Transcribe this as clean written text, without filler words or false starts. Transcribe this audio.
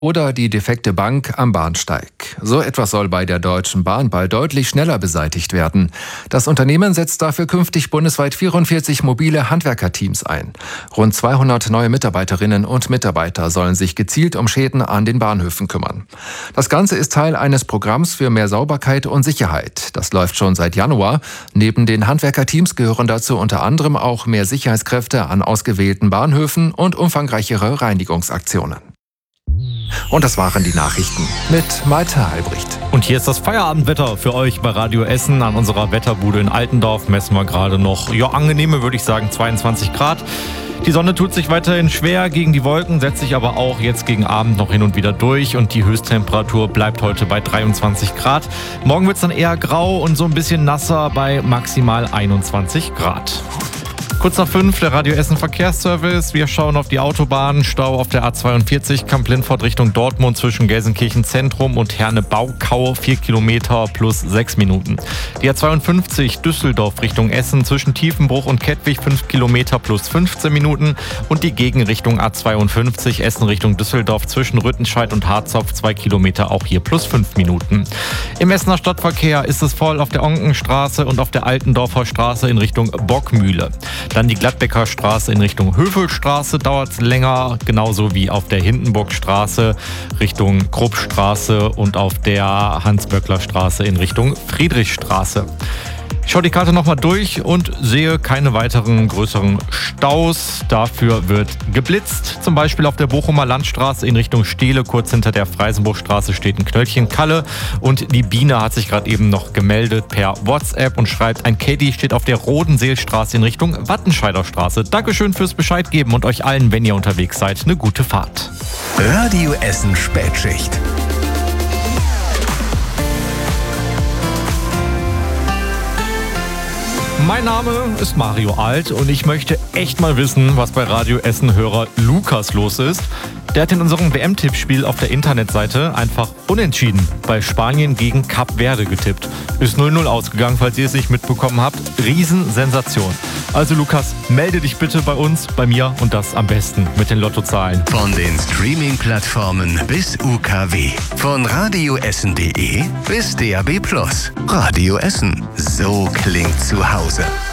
Oder die defekte Bank am Bahnsteig. So etwas soll bei der Deutschen Bahn bald deutlich schneller beseitigt werden. Das Unternehmen setzt dafür künftig bundesweit 44 mobile Handwerkerteams ein. Rund 200 neue Mitarbeiterinnen und Mitarbeiter sollen sich gezielt um Schäden an den Bahnhöfen kümmern. Das Ganze ist Teil eines Programms für mehr Sauberkeit und Sicherheit. Das läuft schon seit Januar. Neben den Handwerkerteams gehören dazu unter anderem auch mehr Sicherheitskräfte an ausgewählten Bahnhöfen und umfangreichere Reinigungsaktionen. Und das waren die Nachrichten mit Malte Albrecht. Und hier ist das Feierabendwetter für euch bei Radio Essen. An unserer Wetterbude in Altendorf messen wir gerade noch, angenehme, würde ich sagen, 22 Grad. Die Sonne tut sich weiterhin schwer gegen die Wolken, setzt sich aber auch jetzt gegen Abend noch hin und wieder durch. Und die Höchsttemperatur bleibt heute bei 23 Grad. Morgen wird es dann eher grau und so ein bisschen nasser bei maximal 21 Grad. Kurz nach 5, der Radio Essen Verkehrsservice. Wir schauen auf die Autobahn. Stau auf der A42 Kamp-Lindfort Richtung Dortmund zwischen Gelsenkirchen Zentrum und Herne-Baukau 4 Kilometer plus 6 Minuten. Die A52 Düsseldorf Richtung Essen zwischen Tiefenbruch und Kettwig 5 Kilometer plus 15 Minuten. Und die Gegenrichtung A52 Essen Richtung Düsseldorf zwischen Rüttenscheid und Harzopf 2 Kilometer, auch hier plus 5 Minuten. Im Essener Stadtverkehr ist es voll auf der Onkenstraße und auf der Altendorfer Straße in Richtung Bockmühle. Dann die Gladbecker Straße in Richtung Hövelstraße dauert länger, genauso wie auf der Hindenburgstraße Richtung Kruppstraße und auf der Hans-Böckler-Straße in Richtung Friedrichstraße. Ich schaue die Karte nochmal durch und sehe keine weiteren größeren Staus. Dafür wird geblitzt. Zum Beispiel auf der Bochumer Landstraße in Richtung Steele. Kurz hinter der Freisenburgstraße steht ein Knöllchen Kalle. Und die Biene hat sich gerade eben noch gemeldet per WhatsApp und schreibt, ein Caddy steht auf der Rodenseelstraße in Richtung Wattenscheider Straße. Dankeschön fürs Bescheid geben und euch allen, wenn ihr unterwegs seid, eine gute Fahrt. Radio Essen Spätschicht. Mein Name ist Mario Alt und ich möchte echt mal wissen, was bei Radio Essen-Hörer Lukas los ist. Der hat in unserem WM-Tippspiel auf der Internetseite einfach unentschieden bei Spanien gegen Kap Verde getippt. Ist 0-0 ausgegangen, falls ihr es nicht mitbekommen habt. Riesensensation. Also Lukas, melde dich bitte bei uns, bei mir und das am besten mit den Lottozahlen. Von den Streaming-Plattformen bis UKW. Von radioessen.de bis DAB+. Radio Essen. So klingt zu Hause.